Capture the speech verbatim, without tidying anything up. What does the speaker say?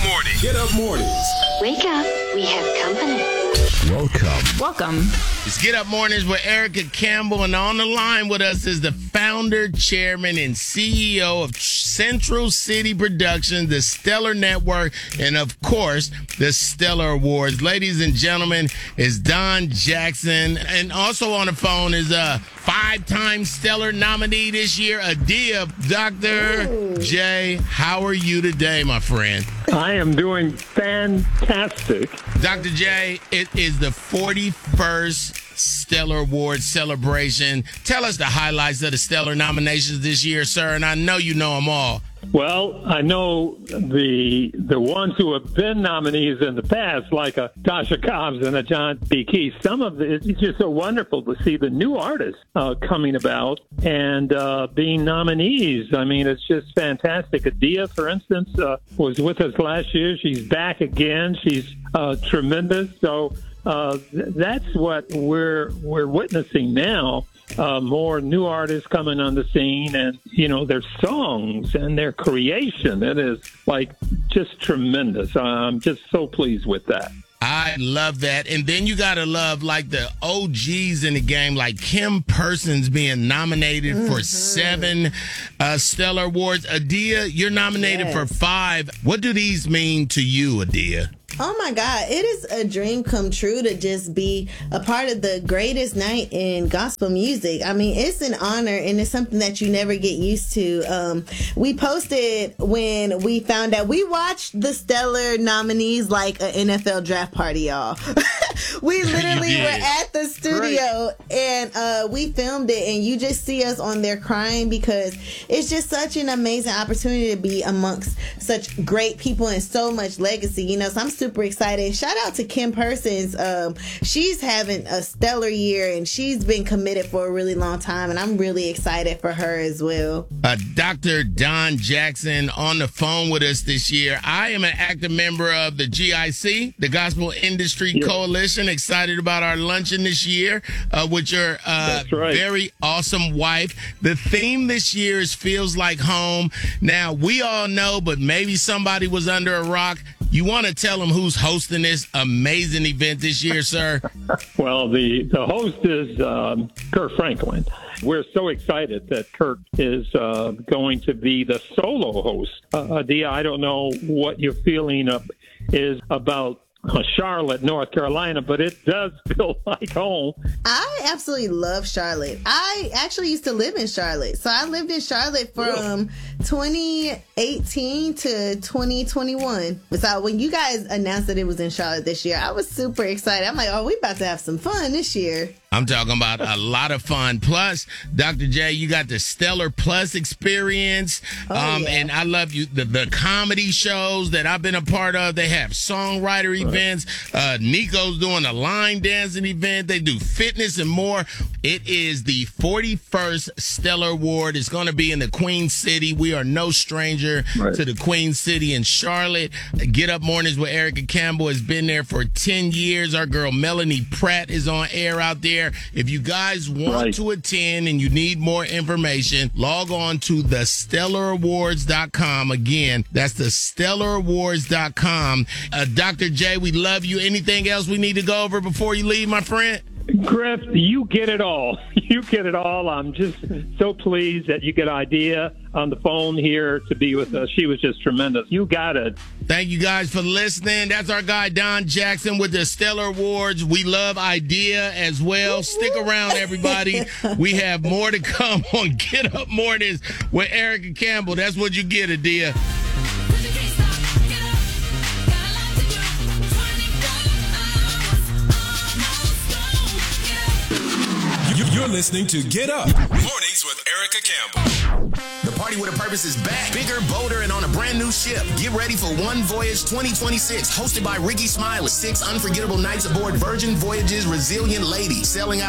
morning. Get up mornings. Wake up. We have company. Welcome. Welcome. It's Get Up Mornings with Erica Campbell, and on the line with us is the founder, chairman, and C E O of Central City Productions, the Stellar Network, and of course, the Stellar Awards. Ladies and gentlemen, is Don Jackson, and also on the phone is a five-time Stellar nominee this year, Adia. Doctor J, how are you today, my friend? I am doing fantastic. Doctor J, it is the forty-first Stellar Awards celebration. Tell us the highlights of the Stellar nominations this year, sir, and I know you know them all. Well, I know the the ones who have been nominees in the past, like a Tasha Cobbs and a John B. Keith. Some of it, it's just so wonderful to see the new artists uh, coming about and uh, being nominees. I mean, it's just fantastic. Adia, for instance, uh, was with us last year. She's back again. She's uh, tremendous. So uh, th- that's what we're we're witnessing now. Uh, more new artists coming on the scene, and you know their songs and their creation. It is like just tremendous. I'm just so pleased with that. I love that. And then you got to love like the O Gs in the game, like Kim Persons being nominated mm-hmm. for seven uh, Stellar Awards. Adia, you're nominated yes. for five. What do these mean to you, Adia? Oh my God, it is a dream come true to just be a part of the greatest night in gospel music. I mean, it's an honor and it's something that you never get used to. Um, we posted when we found out, we watched the Stellar nominees like an N F L draft party, y'all. We literally were at the studio Great. and uh, we filmed it, and you just see us on there crying because it's just such an amazing opportunity to be amongst such great people and so much legacy, you know, so I'm super excited. Shout out to Kim Persons. Um, she's having a stellar year, and she's been committed for a really long time, and I'm really excited for her as well. Uh, Doctor Don Jackson on the phone with us this year. I am an active member of the G I C, the Gospel Industry yeah. Coalition. Excited about our luncheon this year uh, with your uh, right. very awesome wife. The theme this year is Feels Like Home. Now, we all know, but maybe somebody was under a rock. You want to tell them who's hosting this amazing event this year, sir? Well, the, the host is um, Kirk Franklin. We're so excited that Kirk is uh, going to be the solo host. Uh, Adia, I don't know what your feeling of, is about Uh, Charlotte, North Carolina, but it does feel like home. I absolutely love Charlotte. I actually used to live in Charlotte. So I lived in Charlotte from really? twenty eighteen to twenty twenty-one. So when you guys announced that it was in Charlotte this year, I was super excited. I'm like, oh, we about to have some fun this year. I'm talking about a lot of fun. Plus, Doctor J, you got the Stellar Plus experience. Oh, um, yeah. And I love you. The, the comedy shows that I've been a part of, they have songwriter right. events. Uh, Nico's doing a line dancing event. They do fitness and more. It is the forty-first Stellar Award. It's going to be in the Queen City. We are no stranger right. to the Queen City in Charlotte. Get Up Mornings with Erica Campbell has been there for ten years. Our girl Melanie Pratt is on air out there. If you guys want right. to attend and you need more information, log on to the stellar awards dot com. Again, that's the stellar awards dot com. Uh, Doctor J, we love you. Anything else we need to go over before you leave, my friend? Griff, you get it all. You get it all. I'm just so pleased that you get Adia on the phone here to be with us. She was just tremendous. You got it. Thank you guys for listening. That's our guy, Don Jackson, with the Stellar Awards. We love Adia as well. Stick around, everybody. We have more to come on Get Up Mornings with Erica Campbell. That's what you get, Adia. You're listening to Get Up Mornings with Erica Campbell. The Party with a Purpose is back. Bigger, bolder, and on a brand new ship. Get ready for One Voyage twenty twenty-six, hosted by Ricky Smiley. Six unforgettable nights aboard Virgin Voyage's Resilient Lady, sailing out